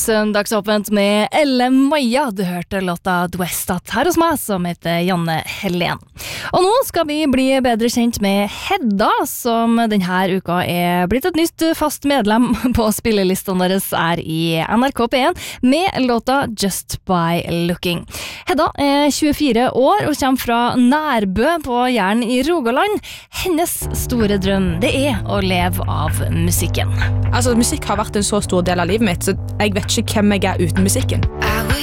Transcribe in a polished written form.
Søndagsåpent med Elle Maja. Du hørte låta Dwestat her hos meg, som heter Janne Helen. Og nå skal vi bli bedre kjent med Hedda, som denne uka er blitt et nytt fast medlem på spillelistene deres er i NRK P1 med låta Just By Looking. Hedda er 24 år og kommer fra Nærbø på Jæren i Rogaland. Hennes store drøm, det er å leve av musikken. Altså, musikk har vært en så stor del av livet mitt, så jeg vet ikke hvem jeg er uten musikken.